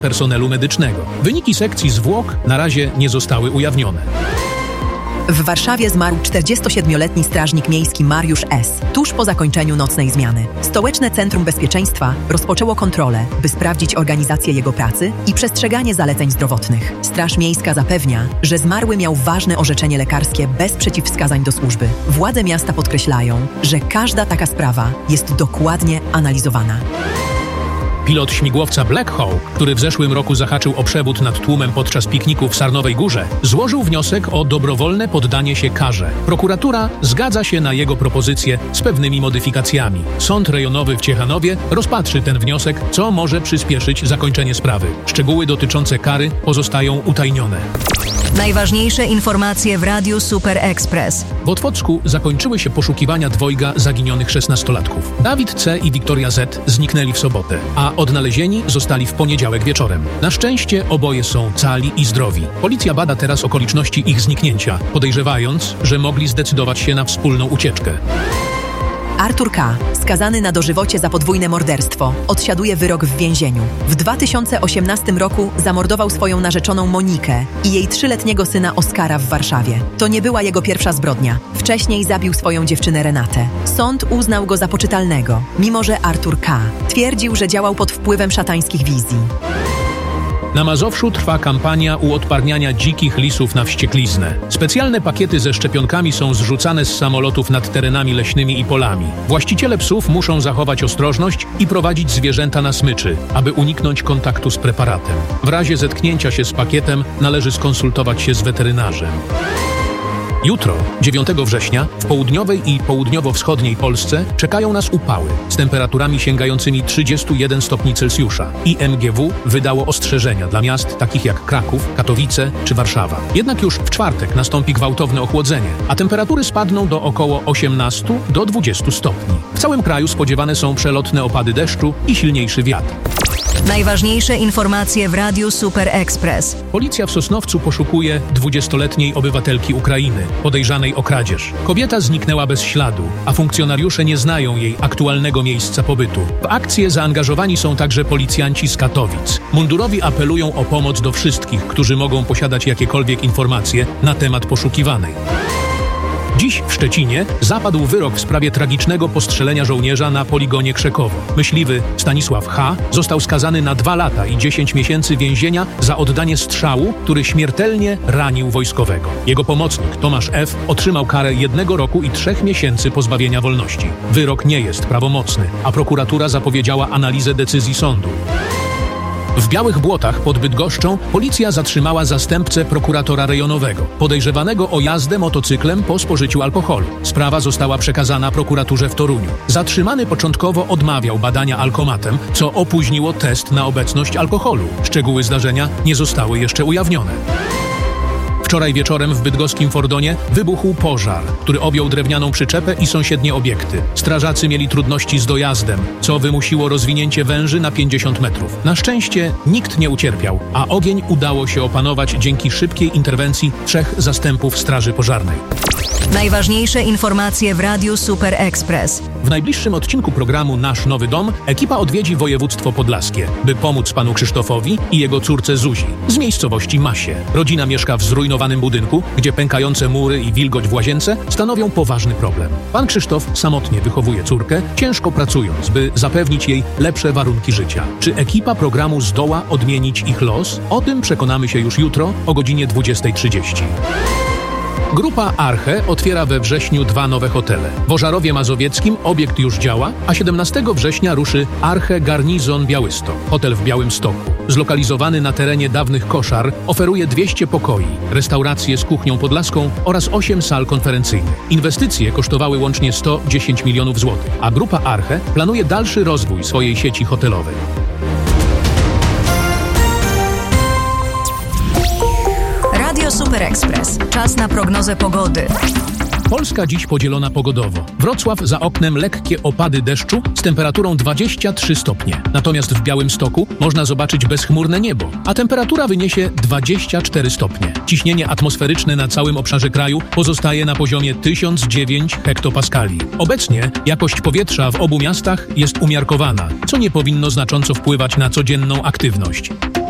personelu medycznego. Wyniki sekcji zwłok na razie nie zostały ujawnione. W Warszawie zmarł 47-letni strażnik miejski Mariusz S. tuż po zakończeniu nocnej zmiany. Stołeczne Centrum Bezpieczeństwa rozpoczęło kontrolę, by sprawdzić organizację jego pracy i przestrzeganie zaleceń zdrowotnych. Straż Miejska zapewnia, że zmarły miał ważne orzeczenie lekarskie bez przeciwwskazań do służby. Władze miasta podkreślają, że każda taka sprawa jest dokładnie analizowana. Pilot śmigłowca Black Hawk, który w zeszłym roku zahaczył o przewód nad tłumem podczas pikniku w Sarnowej Górze, złożył wniosek o dobrowolne poddanie się karze. Prokuratura zgadza się na jego propozycję z pewnymi modyfikacjami. Sąd rejonowy w Ciechanowie rozpatrzy ten wniosek, co może przyspieszyć zakończenie sprawy. Szczegóły dotyczące kary pozostają utajnione. Najważniejsze informacje w Radiu Super Express. W Otwocku zakończyły się poszukiwania dwojga zaginionych 16-latków. Dawid C. i Wiktoria Z. zniknęli w sobotę, a odnalezieni zostali w poniedziałek wieczorem. Na szczęście oboje są cali i zdrowi. Policja bada teraz okoliczności ich zniknięcia, podejrzewając, że mogli zdecydować się na wspólną ucieczkę. Artur K., skazany na dożywocie za podwójne morderstwo, odsiaduje wyrok w więzieniu. W 2018 roku zamordował swoją narzeczoną Monikę i jej 3-letniego syna Oskara w Warszawie. To nie była jego pierwsza zbrodnia. Wcześniej zabił swoją dziewczynę Renatę. Sąd uznał go za poczytalnego, mimo że Artur K. twierdził, że działał pod wpływem szatańskich wizji. Na Mazowszu trwa kampania uodparniania dzikich lisów na wściekliznę. Specjalne pakiety ze szczepionkami są zrzucane z samolotów nad terenami leśnymi i polami. Właściciele psów muszą zachować ostrożność i prowadzić zwierzęta na smyczy, aby uniknąć kontaktu z preparatem. W razie zetknięcia się z pakietem należy skonsultować się z weterynarzem. Jutro, 9 września, w południowej i południowo-wschodniej Polsce czekają nas upały z temperaturami sięgającymi 31 stopni Celsjusza. IMGW wydało ostrzeżenia dla miast takich jak Kraków, Katowice czy Warszawa. Jednak już w czwartek nastąpi gwałtowne ochłodzenie, a temperatury spadną do około 18 do 20 stopni. W całym kraju spodziewane są przelotne opady deszczu i silniejszy wiatr. Najważniejsze informacje w Radiu Super Express. Policja w Sosnowcu poszukuje 20-letniej obywatelki Ukrainy, podejrzanej o kradzież. Kobieta zniknęła bez śladu, a funkcjonariusze nie znają jej aktualnego miejsca pobytu. W akcję zaangażowani są także policjanci z Katowic. Mundurowi apelują o pomoc do wszystkich, którzy mogą posiadać jakiekolwiek informacje na temat poszukiwanej. Dziś w Szczecinie zapadł wyrok w sprawie tragicznego postrzelenia żołnierza na poligonie Krzekowo. Myśliwy Stanisław H. został skazany na 2 lata i 10 miesięcy więzienia za oddanie strzału, który śmiertelnie ranił wojskowego. Jego pomocnik Tomasz F. otrzymał karę 1 roku i 3 miesięcy pozbawienia wolności. Wyrok nie jest prawomocny, a prokuratura zapowiedziała analizę decyzji sądu. W Białych Błotach pod Bydgoszczą policja zatrzymała zastępcę prokuratora rejonowego, podejrzewanego o jazdę motocyklem po spożyciu alkoholu. Sprawa została przekazana prokuraturze w Toruniu. Zatrzymany początkowo odmawiał badania alkomatem, co opóźniło test na obecność alkoholu. Szczegóły zdarzenia nie zostały jeszcze ujawnione. Wczoraj wieczorem w bydgoskim Fordonie wybuchł pożar, który objął drewnianą przyczepę i sąsiednie obiekty. Strażacy mieli trudności z dojazdem, co wymusiło rozwinięcie węży na 50 metrów. Na szczęście nikt nie ucierpiał, a ogień udało się opanować dzięki szybkiej interwencji 3 zastępów straży pożarnej. Najważniejsze informacje w Radiu Super Express. W najbliższym odcinku programu Nasz Nowy Dom ekipa odwiedzi województwo podlaskie, by pomóc panu Krzysztofowi i jego córce Zuzi z miejscowości Masie. Rodzina mieszka w zrujnowanym budynku, gdzie pękające mury i wilgoć w łazience stanowią poważny problem. Pan Krzysztof samotnie wychowuje córkę, ciężko pracując, by zapewnić jej lepsze warunki życia. Czy ekipa programu zdoła odmienić ich los? O tym przekonamy się już jutro o godzinie 20:30. Grupa Arche otwiera we wrześniu 2 nowe hotele. W Ożarowie Mazowieckim obiekt już działa, a 17 września ruszy Arche Garnizon Białystok, hotel w Białymstoku. Zlokalizowany na terenie dawnych koszar, oferuje 200 pokoi, restaurację z kuchnią podlaską oraz 8 sal konferencyjnych. Inwestycje kosztowały łącznie 110 milionów złotych, a Grupa Arche planuje dalszy rozwój swojej sieci hotelowej. Radio Super Express. Czas na prognozę pogody. Polska dziś podzielona pogodowo. Wrocław za oknem lekkie opady deszczu z temperaturą 23 stopnie. Natomiast w Białymstoku można zobaczyć bezchmurne niebo, a temperatura wyniesie 24 stopnie. Ciśnienie atmosferyczne na całym obszarze kraju pozostaje na poziomie 1009 hektopaskali. Obecnie jakość powietrza w obu miastach jest umiarkowana, co nie powinno znacząco wpływać na codzienną aktywność.